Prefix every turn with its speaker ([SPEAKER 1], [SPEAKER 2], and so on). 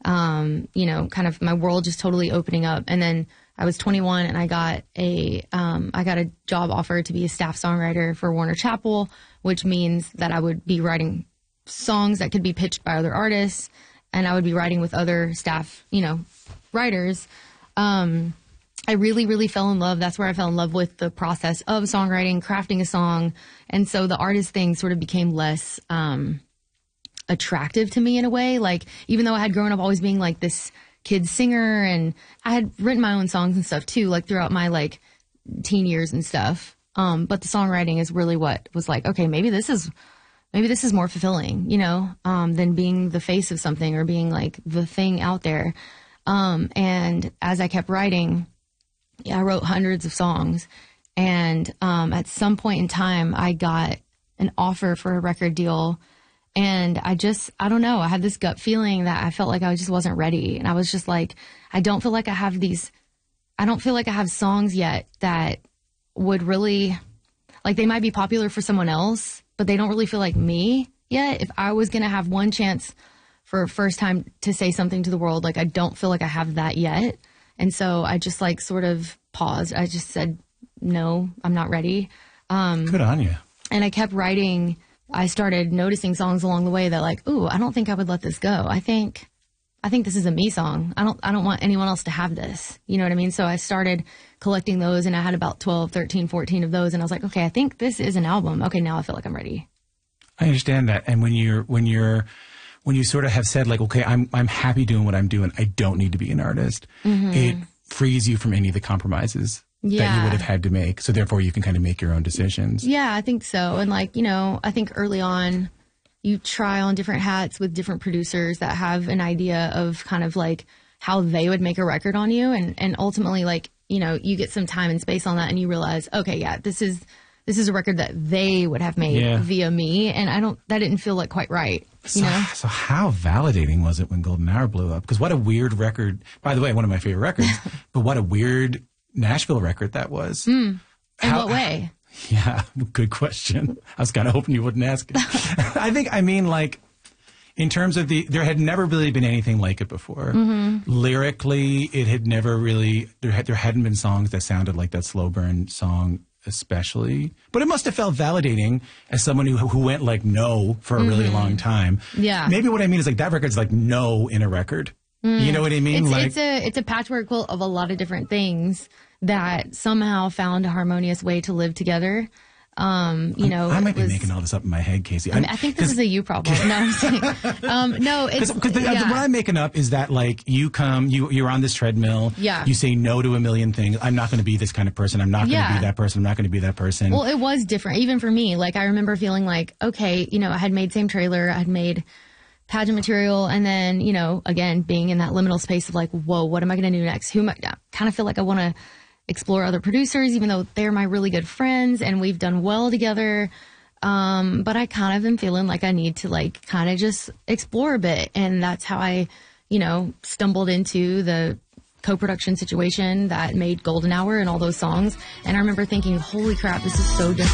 [SPEAKER 1] you know, kind of my world just totally opening up. And then I was 21 and I got a job offer to be a staff songwriter for Warner Chappell, which means that I would be writing songs that could be pitched by other artists, and I would be writing with other staff, you know, writers. I really, really fell in love. That's where I fell in love with the process of songwriting, crafting a song. And so the artist thing sort of became less attractive to me in a way. Like, even though I had grown up always being like this kid singer, and I had written my own songs and stuff too, like throughout my like teen years and stuff. But the songwriting is really what was like, okay, maybe this is more fulfilling, you know, than being the face of something or being like the thing out there. And as I kept writing, I wrote hundreds of songs. And at some point in time, I got an offer for a record deal. And I don't know, I had this gut feeling that I felt like I just wasn't ready. And I was just like, I don't feel like I have songs yet that would really, like, they might be popular for someone else, but they don't really feel like me yet. If I was going to have one chance for a first time to say something to the world, like, I don't feel like I have that yet. And so I just like sort of paused. I just said, no, I'm not ready.
[SPEAKER 2] Good on you.
[SPEAKER 1] And I kept writing. I started noticing songs along the way that like, ooh, I don't think I would let this go. I think this is a me song. I don't want anyone else to have this. You know what I mean? So I started collecting those, and I had about 12, 13, 14 of those. And I was like, okay, I think this is an album. Okay, now I feel like I'm ready.
[SPEAKER 2] I understand that. And when you sort of have said like, okay, I'm happy doing what I'm doing, I don't need to be an artist. Mm-hmm. It frees you from any of the compromises that you would have had to make. So therefore you can kind of make your own decisions.
[SPEAKER 1] Yeah, I think so. And like, you know, I think early on you try on different hats with different producers that have an idea of kind of like how they would make a record on you. And ultimately, like, you know, you get some time and space on that and you realize, okay, yeah, this is a record that they would have made via me. And that didn't feel like quite right. You know?
[SPEAKER 2] So how validating was it when Golden Hour blew up? Because what a weird record. By the way, one of my favorite records, but what a weird Nashville record that was.
[SPEAKER 1] In what way?
[SPEAKER 2] Yeah, good question. I was kind of hoping you wouldn't ask it. I mean, like, in terms of there had never really been anything like it before. Mm-hmm. Lyrically, it had never really, there hadn't been songs that sounded like that Slow Burn song, especially. But it must have felt validating as someone who went like no for a really long time.
[SPEAKER 1] Yeah.
[SPEAKER 2] Maybe what I mean is like that record's like no in a record. You know what I mean?
[SPEAKER 1] It's a patchwork quilt of a lot of different things that somehow found a harmonious way to live together. You know,
[SPEAKER 2] I might be making all this up in my head, Casey.
[SPEAKER 1] I think this is a you problem. No, I'm saying, no, it's
[SPEAKER 2] because what I'm making up is that like you're on this treadmill.
[SPEAKER 1] Yeah.
[SPEAKER 2] You say no to a million things. I'm not going to be this kind of person. I'm not going to be that person. I'm not going to be that person.
[SPEAKER 1] Well, it was different, even for me. Like I remember feeling like, okay, you know, I had made Same Trailer, I had made pageant material, and then, you know, again, being in that liminal space of like, whoa, what am I going to do next? I kind of feel like I want to explore other producers, even though they're my really good friends and we've done well together. But I kind of am feeling like I need to like kind of just explore a bit. And that's how I, you know, stumbled into the co-production situation that made Golden Hour and all those songs. And I remember thinking, holy crap, this is so different